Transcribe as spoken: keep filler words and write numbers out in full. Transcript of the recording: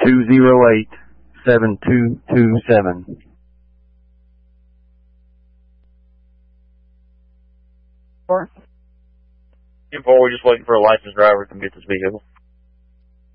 two zero eight, seven two two seven. Four. We're just waiting for a licensed driver to get this vehicle.